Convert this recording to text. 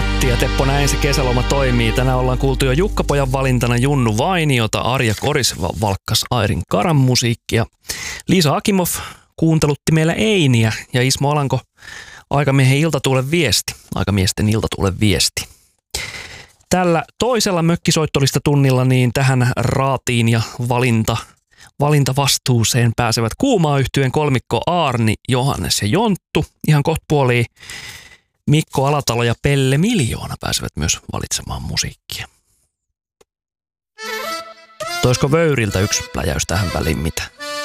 Matti ja Teppo, näin se kesäloma toimii. Tänään ollaan kuultu jo Jukka-pojan valintana Junnu Vainiota, Arja Koris valkkas Airin Karan musiikkia. Liisa Akimov kuuntelutti meillä Einiä ja Ismo Alanko Aikamiehen iltatuulen viesti. Aikamiesten iltatuulen viesti. Tällä toisella mökkisoittolista tunnilla niin tähän raatiin ja valintavastuuseen pääsevät Kuumaa-yhtyeen kolmikko Aarni, Johannes ja Jonttu. Ihan kohtapuoliin Mikko Alatalo ja Pelle Miljoona pääsevät myös valitsemaan musiikkia. Toisko Vöyriltä yksi pläjäys tähän väliin mitä?